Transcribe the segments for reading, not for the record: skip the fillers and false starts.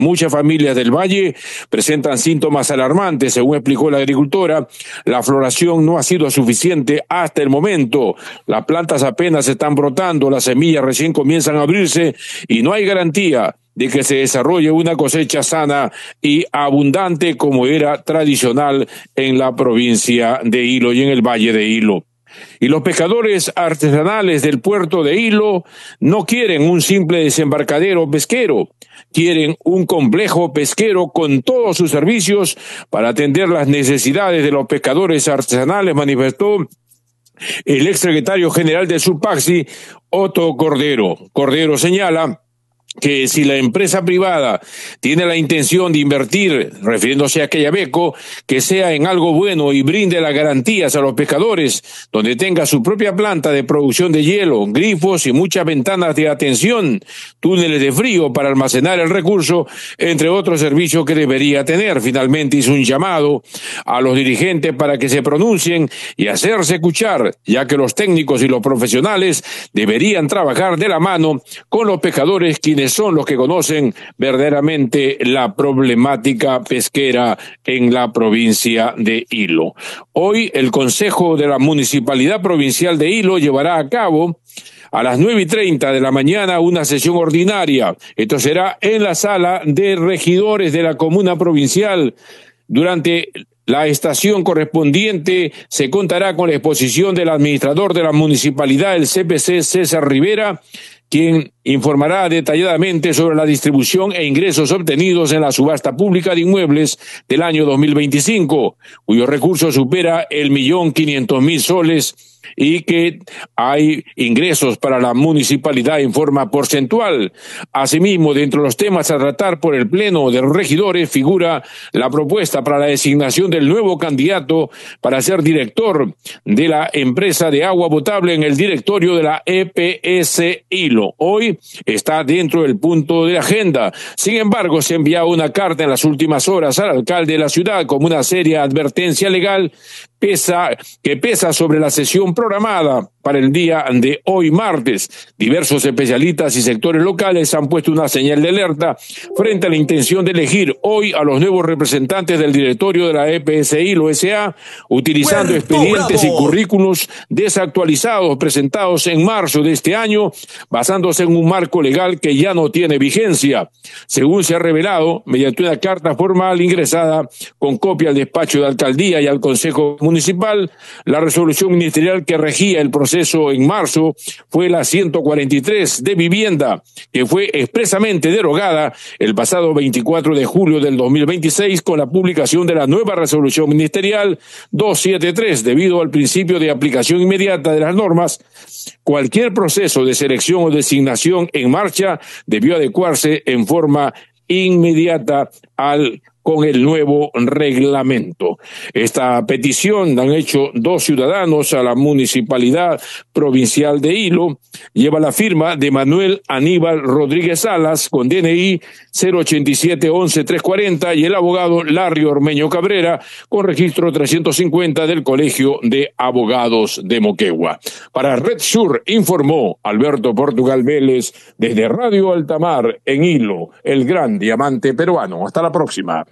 Muchas familias del valle presentan síntomas alarmantes, según explicó la agricultora. La floración no ha sido suficiente hasta el momento. Las plantas apenas están brotando, las semillas recién comienzan a abrirse y no hay garantía de que se desarrolle una cosecha sana y abundante como era tradicional en la provincia de Hilo y en el valle de Hilo. Y los pescadores artesanales del puerto de Hilo no quieren un simple desembarcadero pesquero, quieren un complejo pesquero con todos sus servicios para atender las necesidades de los pescadores artesanales, manifestó el exsecretario general de Subpaxi, Otto Cordero. Cordero señala que si la empresa privada tiene la intención de invertir, refiriéndose a Quellaveco, que sea en algo bueno y brinde las garantías a los pescadores, donde tenga su propia planta de producción de hielo, grifos y muchas ventanas de atención, túneles de frío para almacenar el recurso, entre otros servicios que debería tener. Finalmente hizo un llamado a los dirigentes para que se pronuncien y hacerse escuchar, ya que los técnicos y los profesionales deberían trabajar de la mano con los pescadores, quienes son los que conocen verdaderamente la problemática pesquera en la provincia de Hilo. Hoy el Consejo de la Municipalidad Provincial de Hilo llevará a cabo a las 9:30 de la mañana una sesión ordinaria. Esto será en la sala de regidores de la comuna provincial. Durante la estación correspondiente se contará con la exposición del administrador de la municipalidad, el CPC César Rivera, quien informará detalladamente sobre la distribución e ingresos obtenidos en la subasta pública de inmuebles del año 2025, cuyo recurso supera el 1.500.000 soles y que hay ingresos para la municipalidad en forma porcentual. Asimismo, dentro de los temas a tratar por el Pleno de regidores figura la propuesta para la designación del nuevo candidato para ser director de la empresa de agua potable en el directorio de la EPS Hilo. Hoy está dentro del punto de agenda. Sin embargo, se envió una carta en las últimas horas al alcalde de la ciudad como una seria advertencia legal que pesa sobre la sesión programada para el día de hoy martes. Diversos especialistas y sectores locales han puesto una señal de alerta frente a la intención de elegir hoy a los nuevos representantes del directorio de la EPS Hilo S.A., utilizando expedientes y currículos desactualizados presentados en marzo de este año, basándose en un marco legal que ya no tiene vigencia. Según se ha revelado, mediante una carta formal ingresada con copia al despacho de alcaldía y al Consejo Municipal, la resolución ministerial que regía el proceso en marzo fue la 143 de vivienda, que fue expresamente derogada el pasado 24 de julio del 2026 con la publicación de la nueva resolución ministerial 273. Debido al principio de aplicación inmediata de las normas, cualquier proceso de selección o designación en marcha debió adecuarse en forma inmediata con el nuevo reglamento. Esta petición la han hecho 2 ciudadanos a la Municipalidad Provincial de Hilo. Lleva la firma de Manuel Aníbal Rodríguez Salas con DNI 087-11-340 y el abogado Larry Ormeño Cabrera con registro 350 del Colegio de Abogados de Moquegua. Para Red Sur informó Alberto Portugal Vélez desde Radio Altamar en Hilo, el gran diamante peruano. Hasta la próxima.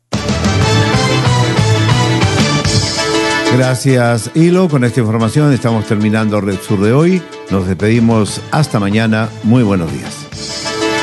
Gracias, Hilo. Con esta información estamos terminando Red Sur de hoy. Nos despedimos hasta mañana. Muy buenos días.